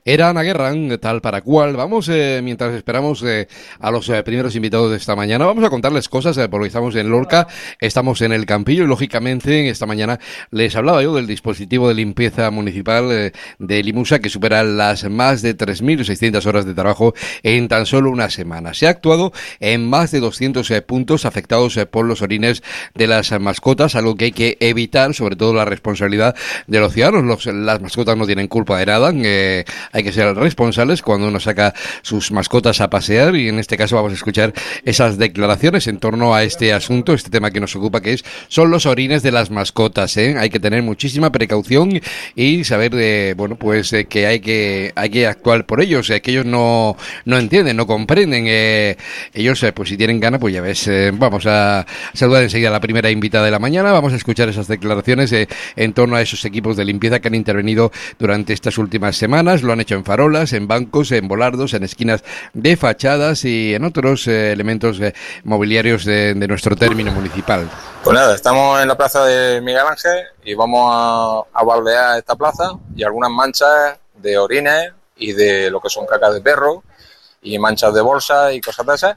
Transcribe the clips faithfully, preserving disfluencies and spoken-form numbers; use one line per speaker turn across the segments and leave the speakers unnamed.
Era Ana Guerra, tal para cual. Vamos, eh, mientras esperamos eh, a los eh, primeros invitados de esta mañana, vamos a contarles cosas, eh, porque estamos en Lorca, estamos en el Campillo y, lógicamente, esta mañana les hablaba yo del dispositivo de limpieza municipal eh, de Limusa, que supera las más de tres mil seiscientas horas de trabajo en tan solo una semana. Se ha actuado en más de doscientos eh, puntos afectados eh, por los orines de las eh, mascotas, algo que hay que evitar, sobre todo la responsabilidad de los ciudadanos. Los, las mascotas no tienen culpa de nada, eh, hay que ser responsables cuando uno saca sus mascotas a pasear, y en este caso vamos a escuchar esas declaraciones en torno a este asunto, este tema que nos ocupa, que es son los orines de las mascotas. ¿eh? Hay que tener muchísima precaución y saber de, bueno, pues eh, que hay que hay que actuar por ellos, eh, que ellos no no entienden, no comprenden. Eh, ellos, eh, pues si tienen ganas, pues ya ves, eh, vamos a saludar enseguida a la primera invitada de la mañana. Vamos a escuchar esas declaraciones eh, en torno a esos equipos de limpieza que han intervenido durante estas últimas semanas. Lo han hecho en farolas, en bancos, en volardos, en esquinas de fachadas y en otros eh, elementos eh, mobiliarios de, de nuestro término municipal.
Pues nada, estamos en la plaza de Miguel Ángel y vamos a, a baldear esta plaza y algunas manchas de orines y de lo que son cacas de perro y manchas de bolsa y cosas de esas,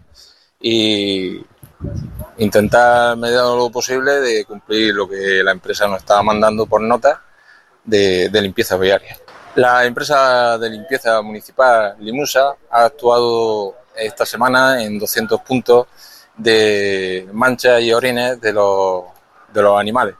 y intentar, medida de lo posible, de cumplir lo que la empresa nos estaba mandando por nota de, de limpieza viaria. La empresa de limpieza municipal Limusa ha actuado esta semana en doscientos puntos de manchas y orines de los, de los animales,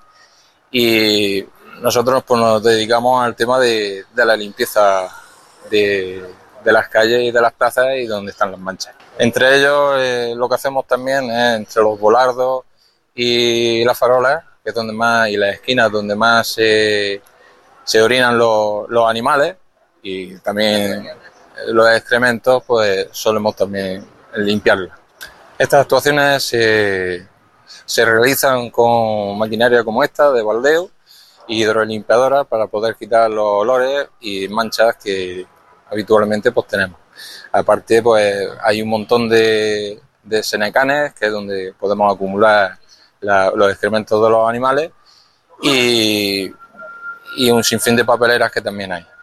y nosotros pues nos dedicamos al tema de, de la limpieza de, de las calles y de las plazas y donde están las manchas. Entre ellos eh, lo que hacemos también es entre los volardos y las farolas, que es donde más, y las esquinas donde más se se orinan los, los animales, y también los excrementos pues solemos también limpiarlos. Estas actuaciones se, se realizan con maquinaria como esta de baldeo y hidrolimpiadora para poder quitar los olores y manchas que habitualmente pues tenemos. Aparte pues hay un montón de, de senecanes, que es donde podemos acumular la, los excrementos de los animales, y y un sinfín de papeleras que también hay.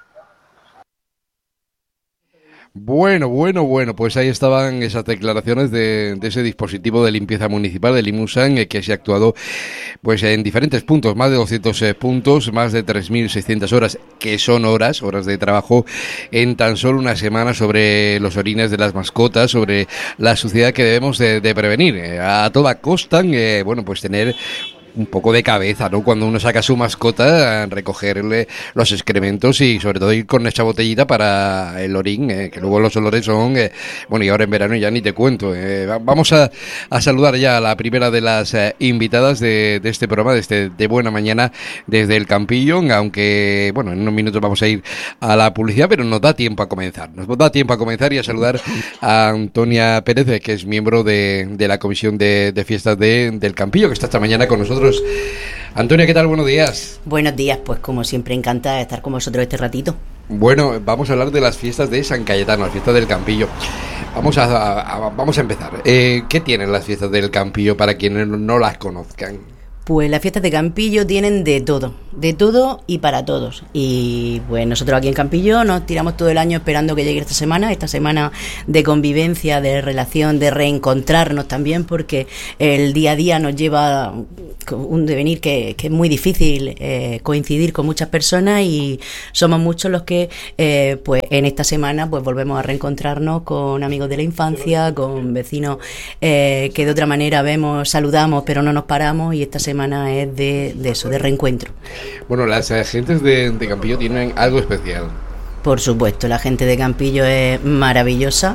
Bueno, bueno, bueno, pues ahí estaban esas declaraciones de, de ese dispositivo de limpieza municipal de Limusan, eh, que se ha actuado pues en diferentes puntos, más de doscientos eh, puntos, más de tres mil seiscientas horas, que son horas, horas de trabajo en tan solo una semana, sobre los orines de las mascotas, sobre la suciedad que debemos de, de prevenir. Eh, a toda costa, eh, bueno, pues tener un poco de cabeza, ¿no? Cuando uno saca a su mascota, recogerle los excrementos y sobre todo ir con esa botellita para el orín, eh, que luego los olores son, eh, bueno, y ahora en verano ya ni te cuento. Eh, vamos a, a saludar ya a la primera de las eh, invitadas de, de este programa, de, este, de Buena Mañana desde el Campillo, aunque, bueno, en unos minutos vamos a ir a la publicidad, pero nos da tiempo a comenzar. Nos da tiempo a comenzar y a saludar a Antonia Pérez, que es miembro de, de la Comisión de, de Fiestas de, del Campillo, que está esta mañana con nosotros. Antonia, ¿qué tal? Buenos días.
Buenos días, pues como siempre encantada de estar con vosotros este ratito.
Bueno, vamos a hablar de las fiestas de San Cayetano, las fiestas del Campillo. Vamos a, a, a vamos a empezar. Eh, ¿Qué tienen las fiestas del Campillo para quienes no las conozcan?
Pues las fiestas de Campillo tienen de todo, de todo y para todos. Y pues nosotros aquí en Campillo nos tiramos todo el año esperando que llegue esta semana, esta semana de convivencia, de relación, de reencontrarnos también, porque el día a día nos lleva un devenir que, que es muy difícil eh, coincidir con muchas personas, y somos muchos los que eh, pues en esta semana pues volvemos a reencontrarnos con amigos de la infancia, con vecinos eh, que de otra manera vemos, saludamos pero no nos paramos, y esta semana es de, de eso, de reencuentro.
Bueno, las gentes de, de Campillo tienen algo especial.
Por supuesto, la gente de Campillo es maravillosa.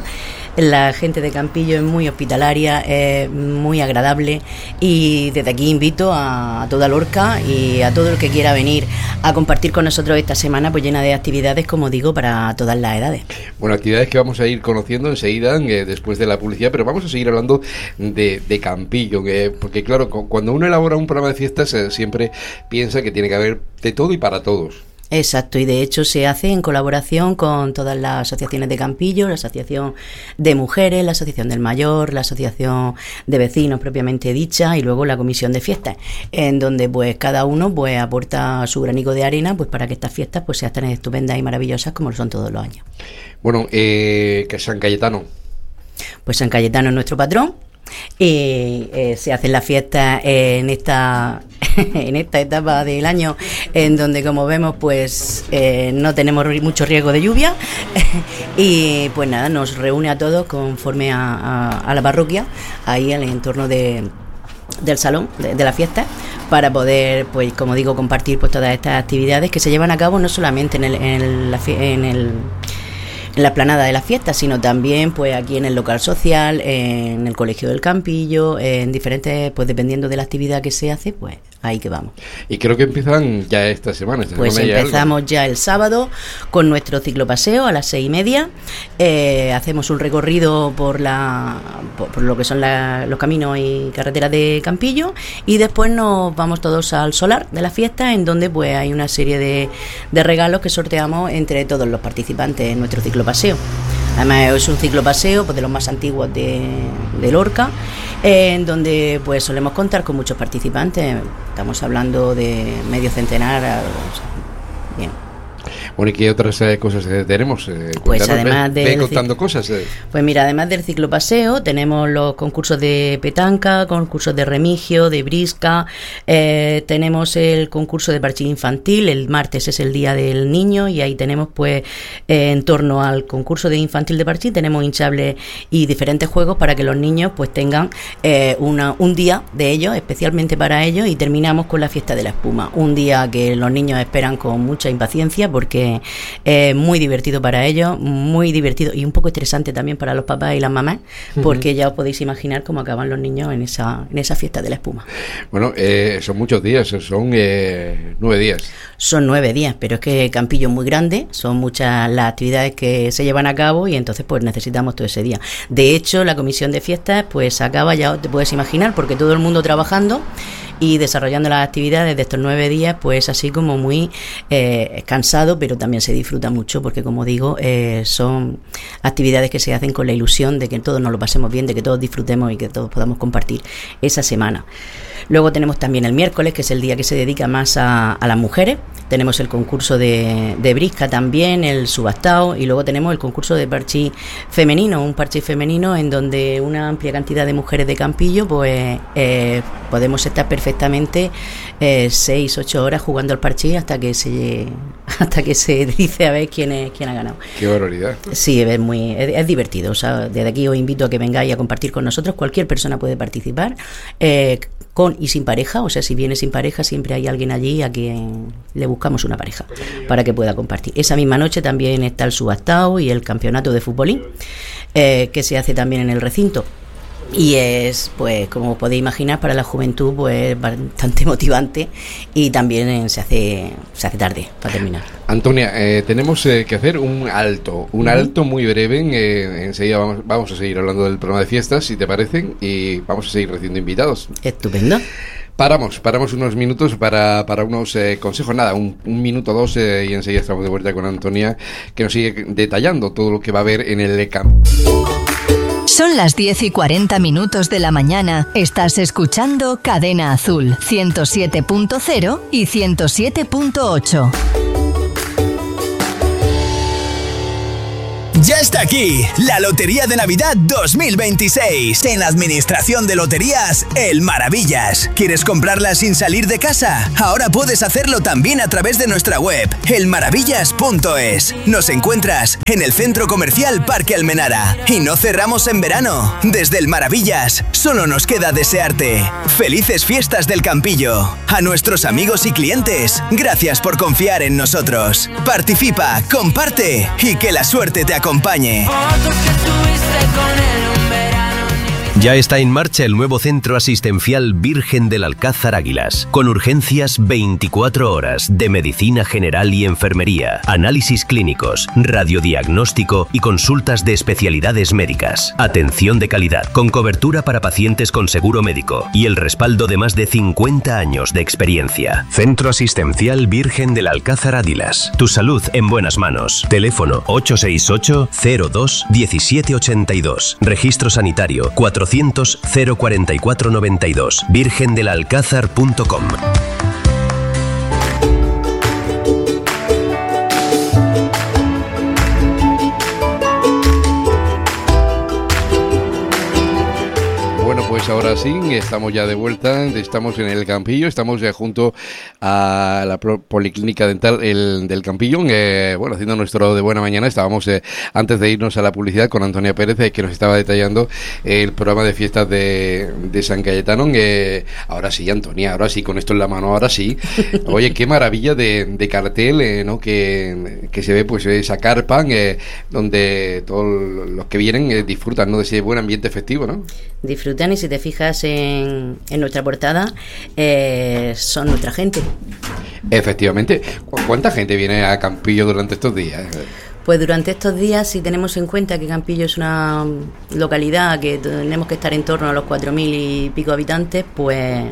La gente de Campillo es muy hospitalaria, es muy agradable, y desde aquí invito a, a toda Lorca y a todo el que quiera venir a compartir con nosotros esta semana, pues llena de actividades, como digo, para todas las edades.
Bueno, actividades que vamos a ir conociendo enseguida, eh, después de la publicidad, pero vamos a seguir hablando de, de Campillo, eh, porque claro, cuando uno elabora un programa de fiestas eh, siempre piensa que tiene que haber de todo y para todos.
Exacto, y de hecho se hace en colaboración con todas las asociaciones de Campillo, la Asociación de Mujeres, la Asociación del Mayor, la Asociación de Vecinos propiamente dicha y luego la Comisión de Fiestas, en donde pues cada uno pues aporta su granico de arena pues para que estas fiestas pues sean tan estupendas y maravillosas como lo son todos los años.
Bueno, eh, que San Cayetano.
Pues San Cayetano es nuestro patrón. Y eh, se hacen las fiestas en esta en esta etapa del año en donde, como vemos, pues eh, no tenemos mucho riesgo de lluvia y pues nada, nos reúne a todos conforme a, a, a la parroquia, ahí en el entorno de del salón de, de la fiesta, para poder, pues como digo, compartir pues todas estas actividades que se llevan a cabo no solamente en el en el, la, en el en la explanada de las fiestas, sino también pues aquí en el local social, en el Colegio del Campillo, en diferentes, pues dependiendo de la actividad que se hace, pues ahí que vamos.
Y creo que empiezan ya esta semana. Esta
pues
semana
empezamos ya, ya el sábado con nuestro ciclopaseo a las seis y media. Eh, hacemos un recorrido por la por, por lo que son la, los caminos y carreteras de Campillo y después nos vamos todos al solar de la fiesta, en donde pues hay una serie de, de regalos que sorteamos entre todos los participantes en nuestro ciclopaseo. Además es un ciclopaseo pues de los más antiguos de, de Lorca, eh, en donde pues solemos contar con muchos participantes. Estamos hablando de medio centenar, o sea, bien.
Bueno, ¿y qué otras eh, cosas eh, tenemos? Eh,
pues además
ve,
de
ve contando cosas. Eh.
Pues mira, además del ciclopaseo tenemos los concursos de petanca, concursos de remigio, de brisca, eh, tenemos el concurso de parchís infantil. El martes es el día del niño y ahí tenemos pues eh, en torno al concurso de infantil de parchís tenemos hinchables y diferentes juegos para que los niños pues tengan eh, una, un día de ellos, especialmente para ellos, y terminamos con la fiesta de la espuma, un día que los niños esperan con mucha impaciencia porque es eh, muy divertido para ellos, muy divertido y un poco estresante también para los papás y las mamás, porque uh-huh. ya os podéis imaginar cómo acaban los niños en esa en esa fiesta de la espuma.
Bueno, eh, son muchos días, son eh, nueve días.
Son nueve días, pero es que Campillo es muy grande, son muchas las actividades que se llevan a cabo y entonces pues necesitamos todo ese día. De hecho, la comisión de fiestas pues acaba, ya te puedes imaginar, porque todo el mundo trabajando y desarrollando las actividades de estos nueve días, pues así como muy eh, cansado, pero también se disfruta mucho porque, como digo, eh, son actividades que se hacen con la ilusión de que todos nos lo pasemos bien, de que todos disfrutemos y que todos podamos compartir esa semana. Luego tenemos también el miércoles, que es el día que se dedica más a, a las mujeres. Tenemos el concurso de, de brisca también, el subastao, y luego tenemos el concurso de parchís femenino, un parchís femenino en donde una amplia cantidad de mujeres de Campillo pues eh, podemos estar perfectamente eh, seis, ocho horas jugando al parchís hasta que se hasta que se dice a ver quién es quién ha ganado.
Qué barbaridad.
Sí, es muy es, es divertido. O sea, desde aquí os invito a que vengáis a compartir con nosotros. Cualquier persona puede participar. Eh, con y sin pareja, o sea, si viene sin pareja siempre hay alguien allí a quien le buscamos una pareja para que pueda compartir. Esa misma noche también está el subastao y el campeonato de futbolín, eh, que se hace también en el recinto. Y es, pues, como podéis imaginar, para la juventud, pues, bastante motivante y también se hace se hace tarde para terminar.
Antonia, eh, tenemos eh, que hacer un alto, un uh-huh. alto muy breve. Eh, enseguida vamos, vamos a seguir hablando del programa de fiestas, si te parecen, y vamos a seguir recibiendo invitados.
Estupendo.
Paramos, paramos unos minutos para, para unos eh, consejos, nada, un, un minuto, dos, eh, y enseguida estamos de vuelta con Antonia, que nos sigue detallando todo lo que va a haber en el campo.
Son las diez y cuarenta minutos de la mañana. Estás escuchando Cadena Azul, ciento siete punto cero y ciento siete punto ocho.
Ya está aquí, la Lotería de Navidad dos mil veintiséis. En la Administración de Loterías, El Maravillas. ¿Quieres comprarla sin salir de casa? Ahora puedes hacerlo también a través de nuestra web, el maravillas punto es. Nos encuentras en el Centro Comercial Parque Almenara. Y no cerramos en verano. Desde El Maravillas, solo nos queda desearte felices fiestas del Campillo. A nuestros amigos y clientes, gracias por confiar en nosotros. Participa, comparte y que la suerte te acompañe.
Fotos que tuviste con él un verano. Ya está en marcha el nuevo centro asistencial Virgen del Alcázar Águilas, con urgencias veinticuatro horas de medicina general y enfermería, análisis clínicos, radiodiagnóstico y consultas de especialidades médicas. Atención de calidad, con cobertura para pacientes con seguro médico y el respaldo de más de cincuenta años de experiencia. Centro asistencial Virgen del Alcázar Águilas. Tu salud en buenas manos. Teléfono ocho seis ocho, cero dos, diecisiete ochenta y dos. Registro sanitario cuatrocientos, cero cuarenta y cuatro noventa y dos. virgen del alcázar punto com.
Bueno, pues ahora sí, estamos ya de vuelta, estamos en el Campillo, estamos ya junto a la Policlínica Dental el, del Campillo, eh, bueno, haciendo nuestro de buena mañana. Estábamos eh, antes de irnos a la publicidad con Antonia Pérez, eh, que nos estaba detallando el programa de fiestas de, de San Cayetano. Eh, ahora sí, Antonia, ahora sí, con esto en la mano, ahora sí. Oye, qué maravilla de, de cartel, eh, ¿no? Que, que se ve pues esa carpa, eh, donde todos los que vienen eh, disfrutan, ¿no? De ese buen ambiente festivo, ¿no?
Disfrutan, y si te fijas en, en nuestra portada, eh, son nuestra gente.
Efectivamente. ¿Cuánta gente viene a Campillo durante estos días?
Pues durante estos días, si tenemos en cuenta que Campillo es una localidad que tenemos que estar en torno a los cuatro mil y pico habitantes, pues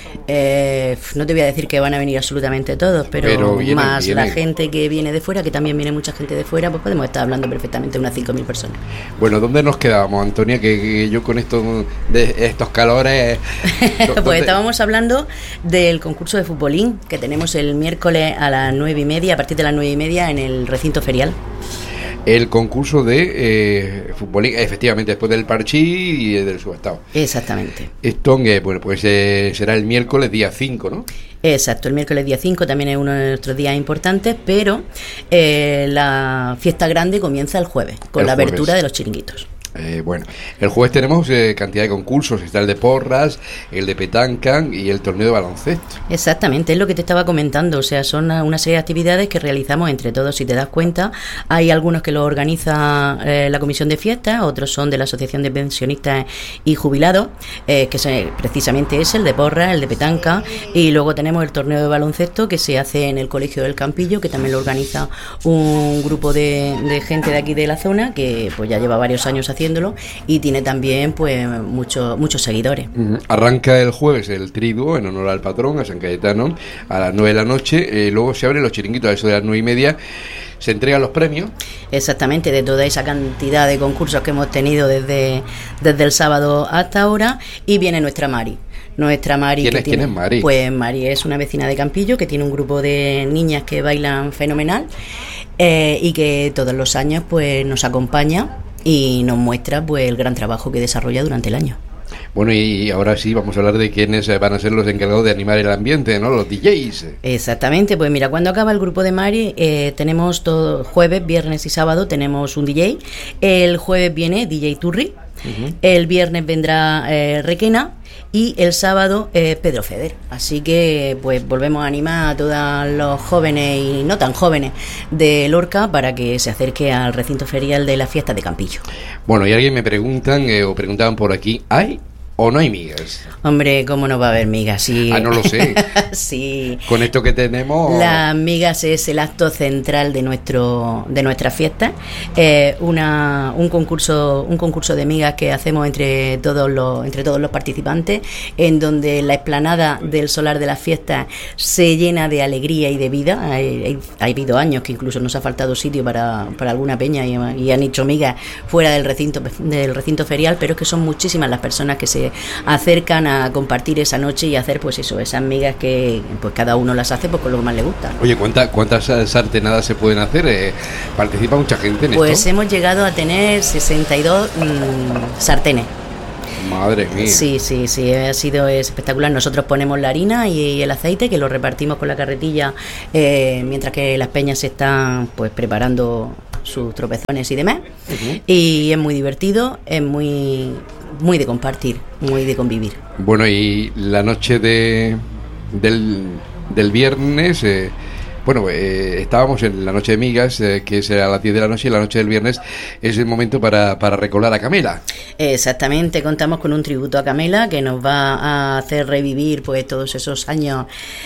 eh, no te voy a decir que van a venir absolutamente todos, pero, pero vienen, más vienen. La gente que viene de fuera, que también viene mucha gente de fuera, pues podemos estar hablando perfectamente de unas cinco mil personas.
Bueno, ¿dónde nos quedábamos, Antonia? Que, que yo con esto de estos calores...
Pues estábamos hablando del concurso de futbolín que tenemos el miércoles a las nueve y media, a partir de las nueve y media en el recinto ferial.
El concurso de eh, futbolín, efectivamente, después del parchí y del subestado.
Exactamente.
Esto, eh, bueno, pues eh, será el miércoles día cinco, ¿no?
Exacto, el miércoles día cinco también es uno de nuestros días importantes, pero eh, la fiesta grande comienza el jueves, con el la jueves. abertura de los chiringuitos.
Eh, bueno, el jueves tenemos eh, cantidad de concursos. Está el de porras, el de petanca y el torneo de baloncesto.
Exactamente, es lo que te estaba comentando. O sea, son una serie de actividades que realizamos entre todos. Si te das cuenta, hay algunos que lo organiza eh, la comisión de fiestas, otros son de la Asociación de Pensionistas y Jubilados, eh, que se, precisamente es el de porras, el de petanca, y luego tenemos el torneo de baloncesto que se hace en el Colegio del Campillo, que también lo organiza un grupo de, de gente de aquí de la zona, que pues ya lleva varios años haciendo y tiene también pues muchos muchos seguidores.
Uh-huh. Arranca el jueves el triduo en honor al patrón, a San Cayetano, a las nueve de la noche. Eh, luego se abren los chiringuitos a eso de las nueve y media. Se entregan los premios.
Exactamente, de toda esa cantidad de concursos que hemos tenido desde, desde el sábado hasta ahora, y viene nuestra Mari. Nuestra Mari.
¿Quién,
que
es,
tiene,
¿Quién es Mari?
Pues Mari es una vecina de Campillo que tiene un grupo de niñas que bailan fenomenal, eh, y que todos los años pues nos acompaña y nos muestra pues el gran trabajo que desarrolla durante el año.
Bueno, y ahora sí vamos a hablar de quiénes van a ser los encargados de animar el ambiente, ¿no? Los D Js.
Exactamente, pues mira, cuando acaba el grupo de Mari, eh, tenemos todo jueves, viernes y sábado tenemos un D J. El jueves viene D J Turri, uh-huh. El viernes vendrá eh, Requena, y el sábado eh, Pedro Feder. Así que pues volvemos a animar a todos los jóvenes y no tan jóvenes de Lorca para que se acerque al recinto ferial de la fiesta de Campillo.
Bueno, y alguien me preguntan eh, o preguntaban por aquí, ¿hay o no hay migas?
Hombre, ¿cómo no va a haber migas? Sí.
Ah, no lo sé.
Sí.
Con esto que tenemos...
Las migas es el acto central de nuestro de nuestra fiesta. Eh, una un concurso un concurso de migas que hacemos entre todos los entre todos los participantes, en donde la explanada del solar de las fiestas se llena de alegría y de vida. Hay, ha habido años que incluso nos ha faltado sitio para, para alguna peña y, y han hecho migas fuera del recinto del recinto ferial, pero es que son muchísimas las personas que se acercan a compartir esa noche y hacer pues eso, esas migas que pues cada uno las hace pues con lo que más le gusta.
Oye, ¿cuántas cuántas sartenadas se pueden hacer? Eh, ¿Participa mucha gente en
pues
esto? Pues
hemos llegado a tener sesenta y dos mmm, sartenes.
Madre mía.
Sí, sí, sí, ha sido espectacular. Nosotros ponemos la harina y el aceite, que lo repartimos con la carretilla, eh, mientras que las peñas se están pues preparando sus tropezones y demás. Uh-huh. Y es muy divertido, es muy muy de compartir, muy de convivir.
Bueno, y la noche de del, del viernes, eh, Bueno, eh, estábamos en la noche de migas, eh, que es a las diez de la noche, y la noche del viernes es el momento para, para recordar a Camela.
Exactamente, contamos con un tributo a Camela que nos va a hacer revivir pues todos esos años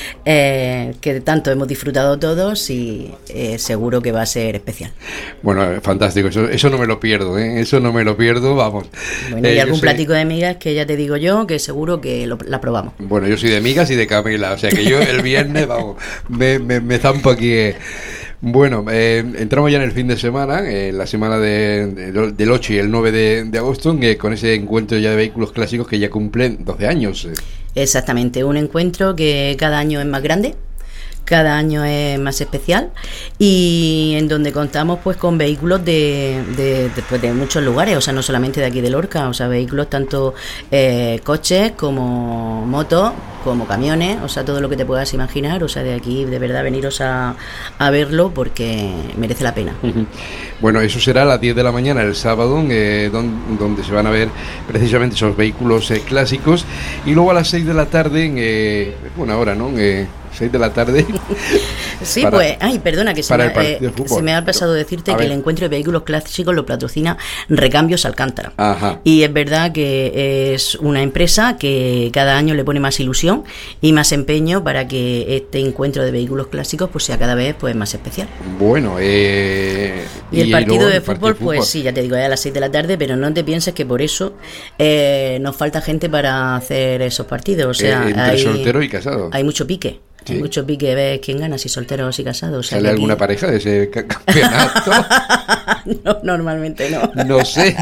eh, que tanto hemos disfrutado todos, y eh, seguro que va a ser especial.
Bueno, fantástico, eso, eso no me lo pierdo, ¿eh? Eso no me lo pierdo, vamos.
Bueno, y
eh,
algún
soy...
platico de migas que ya te digo yo, que seguro que lo, la probamos.
Bueno, yo soy de migas y de Camela, o sea que yo el viernes, vamos, me, me, me zampo aquí. Eh. Bueno, eh, entramos ya en el fin de semana, eh, la semana de, de, del ocho y el nueve de, de agosto, eh, con ese encuentro ya de vehículos clásicos que ya cumplen doce años. Eh.
Exactamente, un encuentro que cada año es más grande, cada año es más especial, y en donde contamos pues con vehículos de, de, de, pues, de muchos lugares, o sea, no solamente de aquí de Lorca, o sea, vehículos tanto eh, coches como motos, como camiones, o sea, todo lo que te puedas imaginar, o sea, de aquí de verdad veniros a, a verlo porque merece la pena.
Bueno, eso será a las diez de la mañana el sábado, eh, don, donde se van a ver precisamente esos vehículos eh, clásicos, y luego a las seis de la tarde, eh, una hora, ¿no? Eh, seis de la tarde.
Sí,
para,
pues, ay, perdona, que se me, eh, se me ha pasado decirte que el encuentro de vehículos clásicos lo patrocina Recambios Alcántara.
Ajá.
Y es verdad que es una empresa que cada año le pone más ilusión y más empeño para que este encuentro de vehículos clásicos pues sea cada vez pues más especial.
Bueno, eh,
y, y el partido,
luego,
de,
el
fútbol,
partido de fútbol,
pues sí, ya te digo, es a las seis de la tarde, pero no te pienses que por eso eh, nos falta gente para hacer esos partidos. O sea,
eh, entre
hay,
soltero y casado.
Hay mucho pique.
Sí.
Hay mucho pique de ver quién gana, si solteros o si casados. O sea,
¿Sale
aquí...
alguna pareja de ese campeonato?
No, normalmente no.
No sé.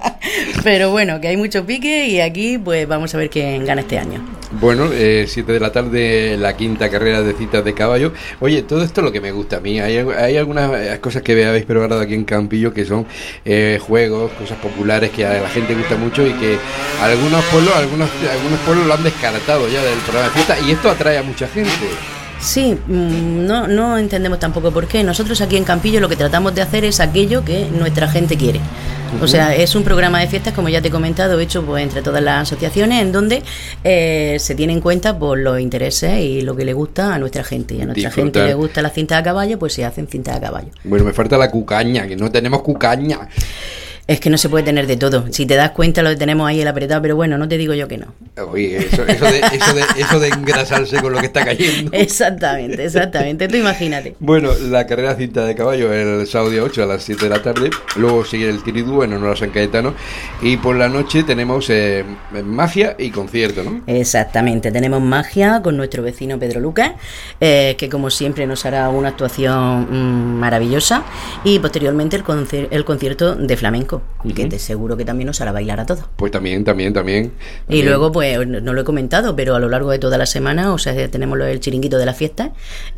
Pero bueno, que hay mucho pique, y aquí pues vamos a ver quién gana este año.
Bueno, eh, siete de la tarde, la quinta carrera de citas de caballo. Oye, todo esto es lo que me gusta a mí. Hay, hay algunas cosas que habéis preparado aquí en Campillo que son eh, juegos, cosas populares que a la gente gusta mucho, y que algunos pueblos, algunos, algunos pueblos lo han descartado ya del programa de fiesta, y esto atrae a mucha gente.
Sí, no, no entendemos tampoco por qué. Nosotros aquí en Campillo lo que tratamos de hacer es aquello que nuestra gente quiere. O sea, es un programa de fiestas, como ya te he comentado, hecho pues entre todas las asociaciones, en donde eh, se tiene en cuenta pues los intereses y lo que le gusta a nuestra gente. Y a nuestra Disfrutar. gente le gusta la cinta a caballo, pues se hacen cintas a caballo.
Bueno, me falta la cucaña, que no tenemos cucaña.
Es que no se puede tener de todo. Si te das cuenta, lo tenemos ahí el apretado, pero bueno, no te digo yo que no.
Oye, eso, eso, de, eso, de, eso de engrasarse con lo que está cayendo.
Exactamente, exactamente. Tú imagínate.
Bueno, la carrera cinta de caballo el sábado día ocho a las siete de la tarde. Luego sigue el tiridú en honor a San Cayetano. Y por la noche tenemos eh, magia y concierto, ¿no?
Exactamente. Tenemos magia con nuestro vecino Pedro Lucas, eh, que como siempre nos hará una actuación mmm, maravillosa. Y posteriormente el, conci- el concierto de flamenco, y que te seguro que también nos hará bailar a todos.
Pues también, también, también.
Y luego, pues, no lo he comentado, pero a lo largo de toda la semana, o sea, tenemos el chiringuito de la fiesta,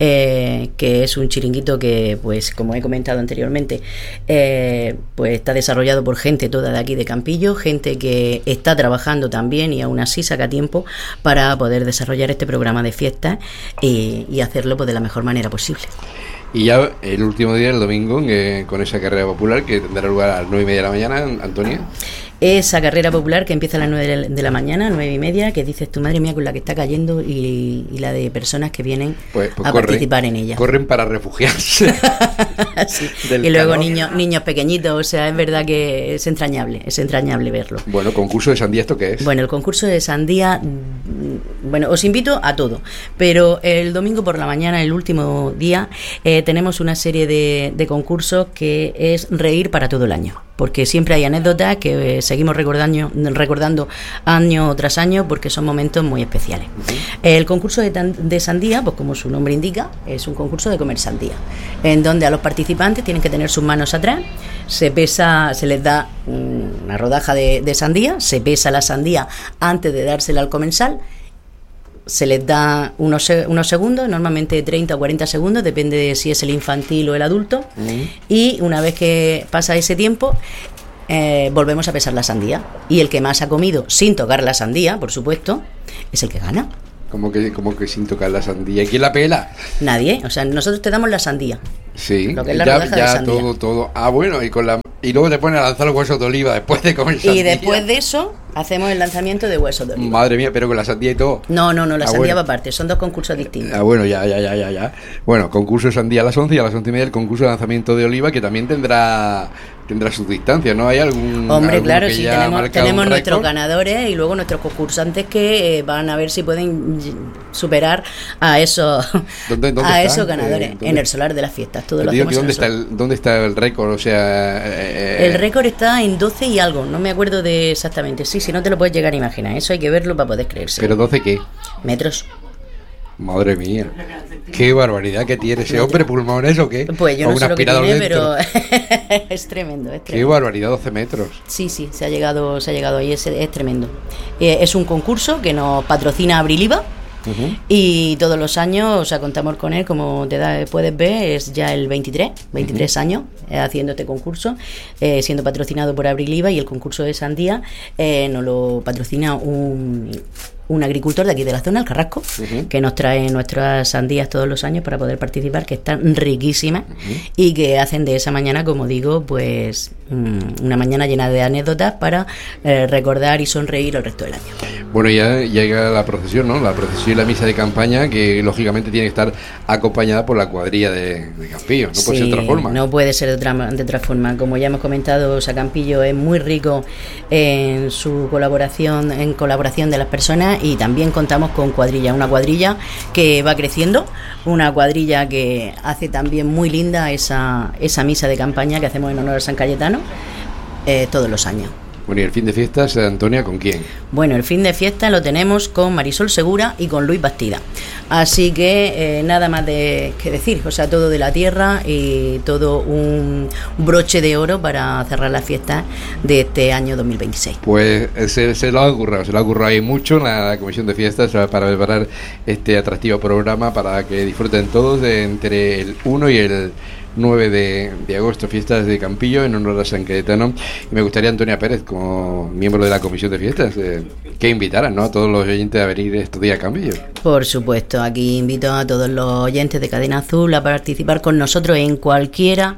eh, que es un chiringuito que, pues, como he comentado anteriormente, eh, pues está desarrollado por gente toda de aquí de Campillo, gente que está trabajando también y aún así saca tiempo para poder desarrollar este programa de fiestas y, y hacerlo pues de la mejor manera posible.
Y ya el último día, el domingo, eh, con esa carrera popular que tendrá lugar a las nueve y media de la mañana, Antonia.
Esa carrera popular que empieza a las nueve de la mañana, nueve y media, que dices tu madre mía con la que está cayendo, y, y la de personas que vienen
pues, pues
a
corren,
participar en ella.
Corren para refugiarse.
Sí. Y luego niños niños pequeñitos, o sea, es verdad que es entrañable, es entrañable verlo.
Bueno, concurso de sandía, ¿esto qué es?
Bueno, el concurso de sandía, bueno, os invito a todo, pero el domingo por la mañana, el último día, eh, tenemos una serie de, de concursos que es reír para todo el año, porque siempre hay anécdotas que eh, seguimos recordando, recordando año tras año, porque son momentos muy especiales. Uh-huh. El concurso de, de sandía, pues como su nombre indica, es un concurso de comer sandía, en donde a los participantes tienen que tener sus manos atrás, se pesa, se les da una rodaja de, de sandía, se pesa la sandía antes de dársela al comensal, se les da unos, unos segundos, normalmente treinta o cuarenta segundos, depende de si es el infantil o el adulto, uh-huh. Y una vez que pasa ese tiempo, eh, volvemos a pesar la sandía, y el que más ha comido sin tocar la sandía, por supuesto, es el que gana.
¿Cómo que, cómo que sin tocar la sandía? ¿Quién la pela?
Nadie, o sea, nosotros te damos la sandía.
Sí,
lo que es la
ya,
rodaja
ya
de sandía.
todo, todo. Ah, bueno, y con la Y luego te ponen a lanzar los huesos de oliva después de comer sandía.
Y después de eso, hacemos el lanzamiento de huesos de oliva.
Madre mía, pero con la sandía y todo.
No, no, no, la
Ah,
sandía
bueno.
va aparte, son dos concursos distintos.
Ah, bueno, ya, ya, ya, ya, ya. Bueno, concurso de sandía a las once y a las once y media el concurso de lanzamiento de oliva, que también tendrá tendrá sus distancias, ¿no? ¿Hay algún
Hombre,
alguno
claro,
que
sí,
ya ha
tenemos,
marcado
tenemos
un
nuestros
récord?
ganadores y luego nuestros concursantes que eh, van a ver si pueden y- superar a esos,
¿Dónde- dónde
a
están?
esos ganadores.
Eh, ¿dónde?
En el solar de las fiestas, todo
Te
lo
digo
hacemos
que
en
¿dónde,
el
está
solar.
el, ¿Dónde está el récord? O sea... eh,
El récord está en doce y algo, no me acuerdo de exactamente. Sí, si no te lo puedes llegar a imaginar, eso hay que verlo para poder creerse.
¿Pero doce qué?
Metros.
Madre mía. Qué barbaridad que tiene ese hombre, pulmones o qué.
Pues yo
O
no
un
sé lo que
aspirador
tiene,
dentro.
pero es tremendo, es
Qué
tremendo.
barbaridad, doce metros.
Sí, sí, se ha llegado, se ha llegado ahí, es, es tremendo. Eh, es un concurso que nos patrocina Abriliva.
Ujú.
Y todos los años, o sea, contamos con él, como te da, puedes ver, es ya el veintitrés, veintitrés años eh, haciendo este concurso, eh, siendo patrocinado por Abriliva, y el concurso de sandía eh, nos lo patrocina un, un agricultor de aquí de la zona, el Carrasco,
Ujú.
que nos trae nuestras sandías todos los años para poder participar, que están riquísimas y que hacen de esa mañana, como digo, pues mm, una mañana llena de anécdotas para eh, recordar y sonreír el resto del año.
Bueno, ya llega la procesión, ¿no? La procesión y la misa de campaña, que lógicamente tiene que estar acompañada por la cuadrilla de, de Campillo. No puede ser de otra
Sí,
forma.
No puede ser de otra, de otra forma. Como ya hemos comentado, o sea, Campillo es muy rico en su colaboración, en colaboración de las personas, y también contamos con cuadrilla, una cuadrilla que va creciendo, una cuadrilla que hace también muy linda esa, esa misa de campaña que hacemos en honor a San Cayetano eh, todos los años.
Bueno, y el fin de fiestas, Antonia, ¿con quién?
Bueno, el fin de fiesta lo tenemos con Marisol Segura y con Luis Bastida. Así que eh, nada más de que decir, o sea, todo de la tierra y todo un broche de oro para cerrar las fiestas de este año dos mil veintiséis.
Pues eh, se, se lo ha ocurrido, se lo ha ocurrido ahí mucho en la, la Comisión de Fiestas eh, para preparar este atractivo programa para que disfruten todos de entre el uno y el nueve de, de agosto, fiestas de Campillo en honor a San Cayetano. Y me gustaría, Antonia Pérez, como miembro de la Comisión de Fiestas, eh, que invitaran, ¿no?, a todos los oyentes a venir estos días a Campillo.
Por supuesto, aquí invito a todos los oyentes de Cadena Azul a participar con nosotros en cualquiera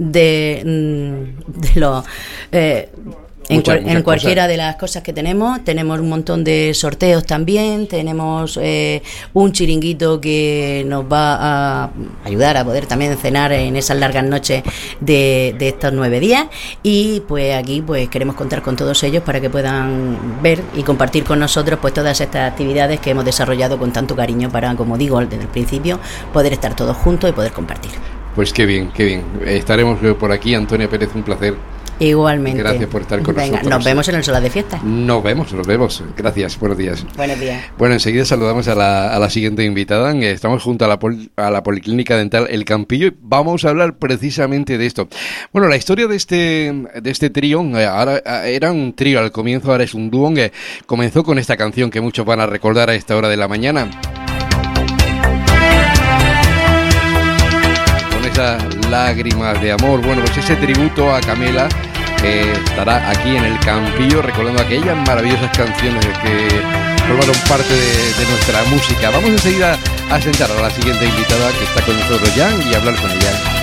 de, mm, de los... Eh, En,
Muchas,
cual-
muchas
en cualquiera
cosas.
de las cosas que tenemos. Tenemos un montón de sorteos también. Tenemos eh, un chiringuito que nos va a ayudar a poder también cenar en esas largas noches de, de estos nueve días. Y pues aquí pues queremos contar con todos ellos para que puedan ver y compartir con nosotros pues todas estas actividades que hemos desarrollado con tanto cariño para, como digo desde el principio, poder estar todos juntos y poder compartir.
Pues qué bien, qué bien. Estaremos por aquí, Antonia Pérez, un placer.
Igualmente.
Gracias por estar con
Venga,
nosotros.
nos vemos en el solar de fiesta.
Nos vemos, nos vemos. Gracias, buenos días.
Buenos días.
Bueno, enseguida saludamos a la, a la siguiente invitada. Estamos junto a la, pol- a la Policlínica Dental El Campillo y vamos a hablar precisamente de esto. Bueno, la historia de este de este trío, eh, ahora eh, era un trío al comienzo, ahora es un dúo, que comenzó con esta canción que muchos van a recordar a esta hora de la mañana. Con esas lágrimas de amor. Bueno, pues ese tributo a Camela que estará aquí en el Campillo recordando aquellas maravillosas canciones que formaron parte de, de nuestra música. Vamos enseguida a sentar a la siguiente invitada que está con nosotros ya y hablar con ella.